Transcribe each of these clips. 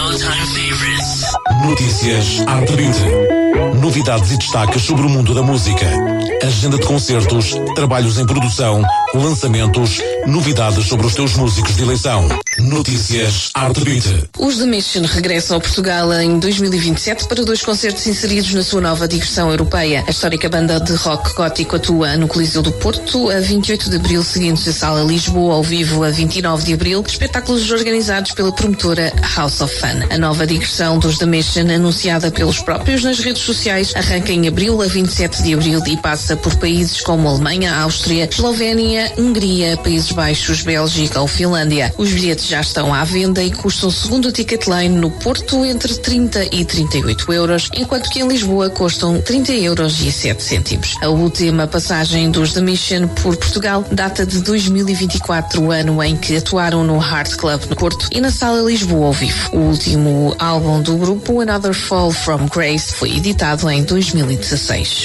all-time favorites. Notícias Arte Beat. Novidades e destaques sobre o mundo da música. Agenda de concertos, trabalhos em produção, lançamentos, novidades sobre os teus músicos de eleição. Notícias Arte Beat. Os The Mission regressam a Portugal em 2027 para 2 concertos inseridos na sua nova digressão europeia. A histórica banda de rock gótico atua no Coliseu do Porto a 28 de abril, seguindo-se a Sala Lisboa ao vivo a 29 de abril, espetáculos organizados pela promotora House of Fun. A nova digressão dos The Mission, anunciada pelos próprios nas redes sociais, arranca em abril a 27 de abril e passa por países como Alemanha, Áustria, Eslovénia, Hungria, Países Baixos, Bélgica ou Finlândia. Os bilhetes já estão à venda e custam, segundo a Ticketline, no Porto entre 30 e 38 euros, enquanto que em Lisboa custam 30 euros e 7 cêntimos. A última passagem dos The Mission por Portugal data de 2024, o ano em que atuaram no Heart Club no Porto e na Sala Lisboa ao vivo. O último álbum do grupo, Another Fall from Grace, foi editado em 2016.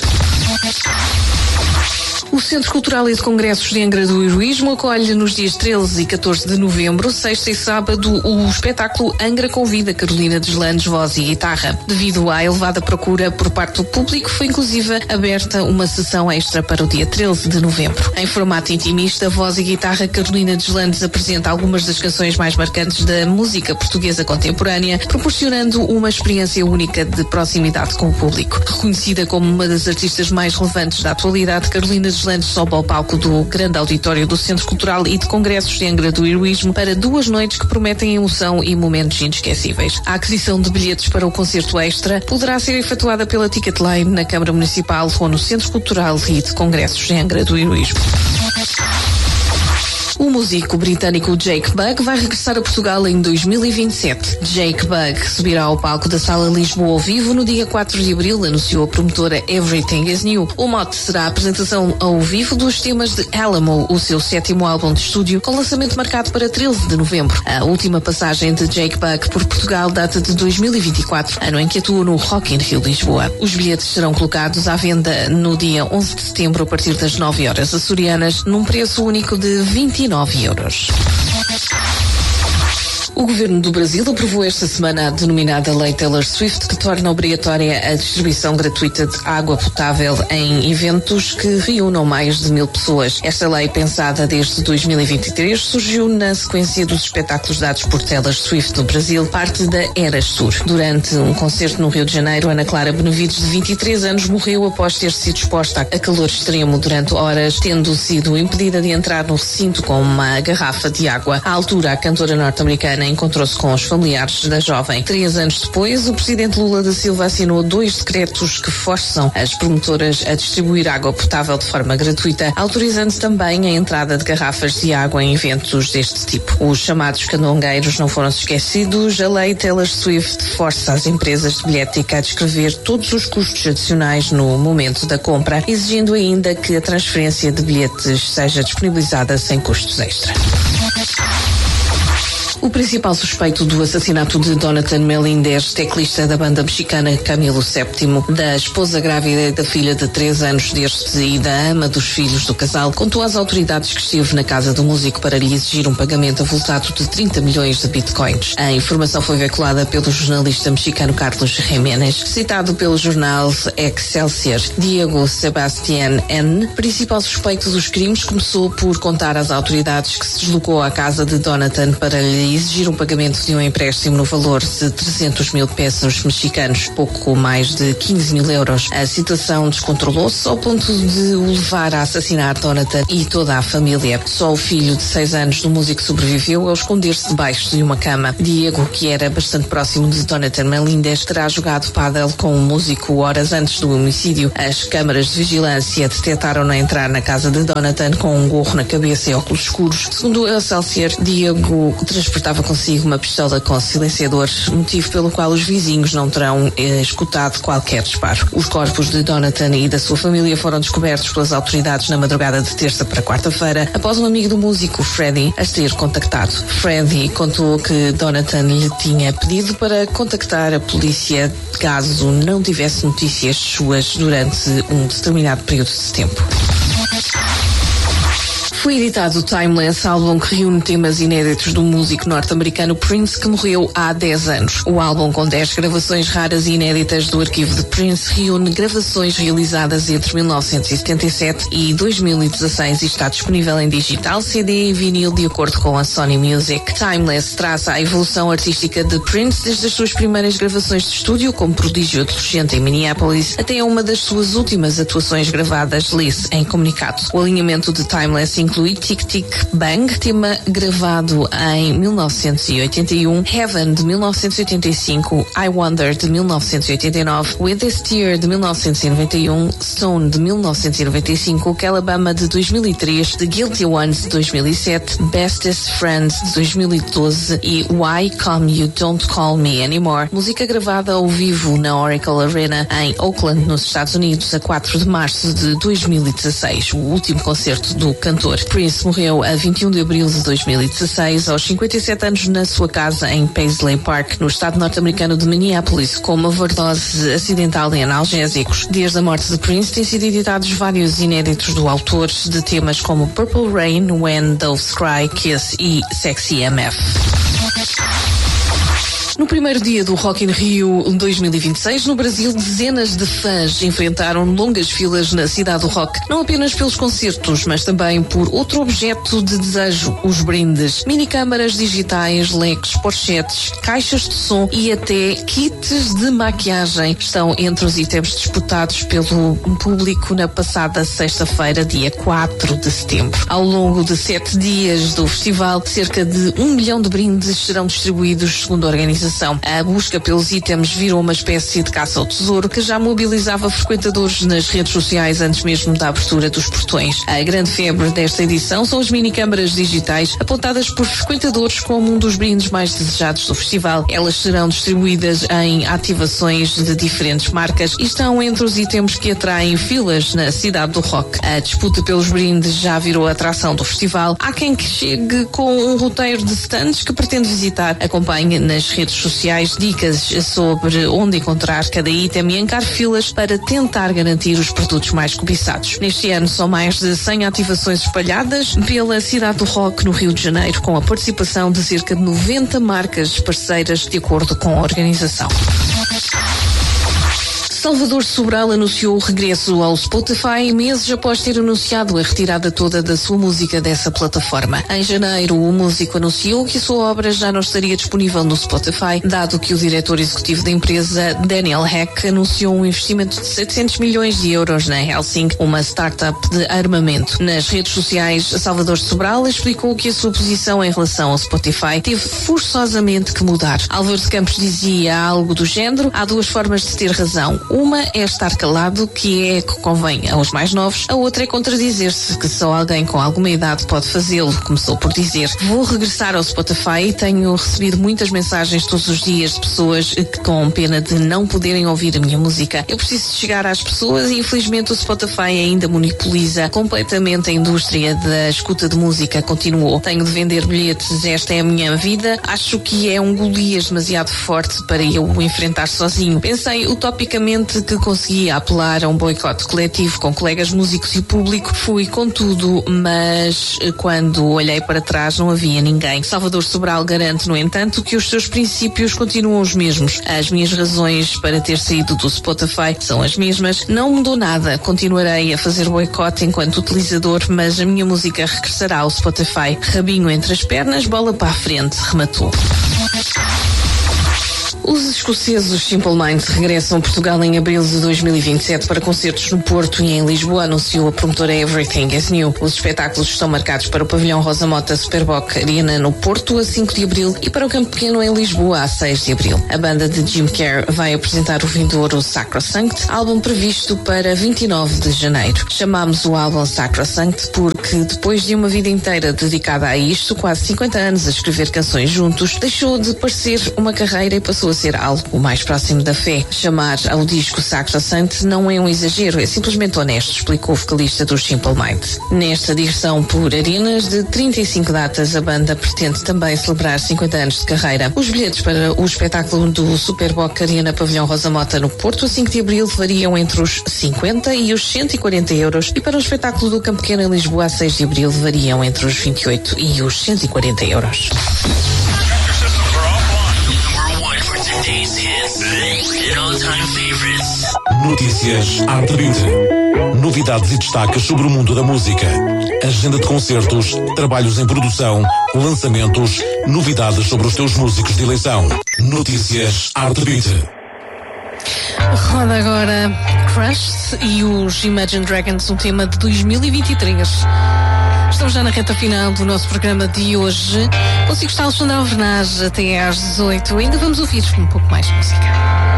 O Centro Cultural e de Congressos de Angra do Heroísmo acolhe nos dias 13 e 14 de novembro, sexta e sábado, o espetáculo Angra Convida Carolina Deslandes, voz e guitarra. Devido à elevada procura por parte do público, foi inclusive aberta uma sessão extra para o dia 13 de novembro. Em formato intimista, voz e guitarra, Carolina Deslandes apresenta algumas das canções mais marcantes da música portuguesa contemporânea, proporcionando uma experiência única de proximidade com o público. Reconhecida como uma das artistas mais relevantes da atualidade, Carolina Deslandes sobe ao palco do grande auditório do Centro Cultural e de Congressos de Angra do Heroísmo para 2 noites que prometem emoção e momentos inesquecíveis. A aquisição de bilhetes para o concerto extra poderá ser efetuada pela Ticketline na Câmara Municipal ou no Centro Cultural e de Congressos de Angra do Heroísmo. O músico britânico Jake Bugg vai regressar a Portugal em 2027. Jake Bugg subirá ao palco da Sala Lisboa ao vivo no dia 4 de abril, anunciou a promotora Everything Is New. O mote será a apresentação ao vivo dos temas de Alamo, o seu 7º álbum de estúdio, com lançamento marcado para 13 de novembro. A última passagem de Jake Bugg por Portugal data de 2024, ano em que atua no Rock in Rio Lisboa. Os bilhetes serão colocados à venda no dia 11 de setembro a partir das 9 horas açorianas, num preço único de 29 euros. O Governo do Brasil aprovou esta semana a denominada Lei Taylor Swift, que torna obrigatória a distribuição gratuita de água potável em eventos que reúnam mais de 1000 pessoas. Esta lei, pensada desde 2023, surgiu na sequência dos espetáculos dados por Taylor Swift no Brasil, parte da Eras Tour. Durante um concerto no Rio de Janeiro, Ana Clara Benavides, de 23 anos, morreu após ter sido exposta a calor extremo durante horas, tendo sido impedida de entrar no recinto com uma garrafa de água. À altura, a cantora norte-americana encontrou-se com os familiares da jovem. 3 anos depois, o presidente Lula da Silva assinou 2 decretos que forçam as promotoras a distribuir água potável de forma gratuita, autorizando também a entrada de garrafas de água em eventos deste tipo. Os chamados candongueiros não foram esquecidos. A lei Taylor Swift força as empresas de bilhética a descrever todos os custos adicionais no momento da compra, exigindo ainda que a transferência de bilhetes seja disponibilizada sem custos extra. O principal suspeito do assassinato de Donatan Melindez, teclista da banda mexicana Camilo VII, da esposa grávida e da filha de 3 anos deste e da ama dos filhos do casal, contou às autoridades que esteve na casa do músico para lhe exigir um pagamento avultado de 30 milhões de bitcoins. A informação foi veiculada pelo jornalista mexicano Carlos Jiménez, citado pelo jornal Excelsior. Diego Sebastián N., principal suspeito dos crimes, começou por contar às autoridades que se deslocou à casa de Donatan para lhe exigir um pagamento de um empréstimo no valor de 300 mil pesos mexicanos, pouco mais de 15 mil euros. A situação descontrolou-se ao ponto de o levar a assassinar Donatan e toda a família. Só o filho de 6 anos do músico sobreviveu ao esconder-se debaixo de uma cama. Diego, que era bastante próximo de Donatan Melindez, terá jogado pádel com o músico horas antes do homicídio. As câmaras de vigilância detectaram-no a entrar na casa de Donatan com um gorro na cabeça e óculos escuros. Segundo o Excelsior, Diego transportava consigo uma pistola com silenciador, motivo pelo qual os vizinhos não terão escutado qualquer disparo. Os corpos de Donatan e da sua família foram descobertos pelas autoridades na madrugada de terça para quarta-feira, após um amigo do músico, Freddie, as ter contactado. Freddie contou que Donatan lhe tinha pedido para contactar a polícia caso não tivesse notícias suas durante um determinado período de tempo. Foi editado o Timeless, álbum que reúne temas inéditos do músico norte-americano Prince, que morreu há 10 anos. O álbum, com 10 gravações raras e inéditas do arquivo de Prince, reúne gravações realizadas entre 1977 e 2016 e está disponível em digital, CD e vinil, de acordo com a Sony Music. Timeless traça a evolução artística de Prince desde as suas primeiras gravações de estúdio como prodígio adolescente em Minneapolis até a uma das suas últimas atuações gravadas, Liz, em comunicado. O alinhamento de Timeless inclui Tic Tic Bang, tema gravado em 1981, Heaven de 1985, I Wonder de 1989, With This Tear de 1991, Stone de 1995, Calabama de 2003, The Guilty Ones de 2007, Bestest Friends de 2012 e Why Come You Don't Call Me Anymore, música gravada ao vivo na Oracle Arena em Oakland, nos Estados Unidos, a 4 de março de 2016, o último concerto do cantor. Prince morreu a 21 de abril de 2016, aos 57 anos, na sua casa em Paisley Park, no estado norte-americano de Minneapolis, com uma overdose acidental em analgésicos. Desde a morte de Prince, têm sido editados vários inéditos do autor, de temas como Purple Rain, When Doves Cry, Kiss e Sexy MF. No primeiro dia do Rock in Rio 2026, no Brasil, dezenas de fãs enfrentaram longas filas na cidade do rock, não apenas pelos concertos, mas também por outro objeto de desejo, os brindes. Minicâmaras digitais, leques, pochetes, caixas de som e até kits de maquiagem estão entre os itens disputados pelo público na passada sexta-feira, dia 4 de setembro. Ao longo de 7 dias do festival, cerca de 1 milhão de brindes serão distribuídos, segundo a organização. A busca pelos itens virou uma espécie de caça ao tesouro que já mobilizava frequentadores nas redes sociais antes mesmo da abertura dos portões. A grande febre desta edição são as minicâmaras digitais, apontadas por frequentadores como um dos brindes mais desejados do festival. Elas serão distribuídas em ativações de diferentes marcas e estão entre os itens que atraem filas na cidade do rock. A disputa pelos brindes já virou a atração do festival. Há quem que chegue com um roteiro de stands que pretende visitar. Acompanhe nas redes sociais dicas sobre onde encontrar cada item e encare filas para tentar garantir os produtos mais cobiçados. Neste ano são mais de 100 ativações espalhadas pela cidade do rock no Rio de Janeiro, com a participação de cerca de 90 marcas parceiras, de acordo com a organização. Salvador Sobral anunciou o regresso ao Spotify meses após ter anunciado a retirada toda da sua música dessa plataforma. Em janeiro, o músico anunciou que a sua obra já não estaria disponível no Spotify, dado que o diretor executivo da empresa, Daniel Heck, anunciou um investimento de 700 milhões de euros na Helsing, uma startup de armamento. Nas redes sociais, Salvador Sobral explicou que a sua posição em relação ao Spotify teve forçosamente que mudar. Álvaro de Campos dizia algo do género: há duas formas de ter razão. Uma é estar calado, que é que convém aos mais novos. A outra é contradizer-se, que só alguém com alguma idade pode fazê-lo. Começou por dizer: vou regressar ao Spotify e tenho recebido muitas mensagens todos os dias de pessoas que, com pena de não poderem ouvir a minha música, eu preciso de chegar às pessoas e infelizmente o Spotify ainda monopoliza completamente a indústria da escuta de música. Continuou: tenho de vender bilhetes, esta é a minha vida. Acho que é um Golias demasiado forte para eu o enfrentar sozinho. Pensei utopicamente que conseguia apelar a um boicote coletivo com colegas músicos e público. Fui com tudo, mas quando olhei para trás não havia ninguém. Salvador Sobral garante, no entanto, que os seus princípios continuam os mesmos. As minhas razões para ter saído do Spotify são as mesmas. Não mudou nada. Continuarei a fazer boicote enquanto utilizador, mas a minha música regressará ao Spotify. Rabinho entre as pernas, bola para a frente, rematou. Os escoceses Simple Minds regressam a Portugal em abril de 2027 para concertos no Porto e em Lisboa, anunciou a promotora Everything is New. Os espetáculos estão marcados para o pavilhão Rosa Mota Superboc Arena no Porto a 5 de abril e para o Campo Pequeno em Lisboa a 6 de abril. A banda de Jim Kerr vai apresentar o vindouro Sacrosanct, álbum previsto para 29 de janeiro. Chamámos o álbum Sacrosanct porque, depois de uma vida inteira dedicada a isto, quase 50 anos a escrever canções juntos, deixou de parecer uma carreira e passou a ser algo mais próximo da fé. Chamar ao disco Sacrosanct não é um exagero, é simplesmente honesto, explicou o vocalista do Simple Minds. Nesta digressão por arenas de 35 datas, a banda pretende também celebrar 50 anos de carreira. Os bilhetes para o espetáculo do Superboc Arena Pavilhão Rosa Mota no Porto, a 5 de Abril, variam entre os 50 e os 140 euros, e para o espetáculo do Campo Pequeno em Lisboa, a 6 de Abril, variam entre os 28 e os 140 euros. Notícias Arte Beauty. Novidades e destaques sobre o mundo da música. Agenda de concertos, trabalhos em produção, lançamentos, novidades sobre os teus músicos de eleição. Notícias Arte Beauty. Roda agora Crush e os Imagine Dragons, um tema de 2023. Estamos já na reta final do nosso programa de hoje. Consigo estar Alexandra Alvernaz até às 18. Ainda vamos ouvir um pouco mais música.